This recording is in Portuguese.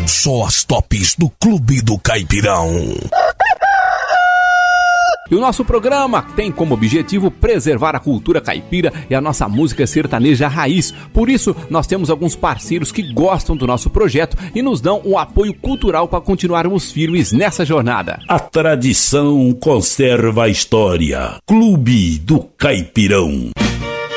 Só as tops do Clube do Caipirão. E o nosso programa tem como objetivo preservar a cultura caipira e a nossa música sertaneja raiz. Por isso, nós temos alguns parceiros que gostam do nosso projeto e nos dão um apoio cultural para continuarmos firmes nessa jornada. A tradição conserva a história. Clube do Caipirão.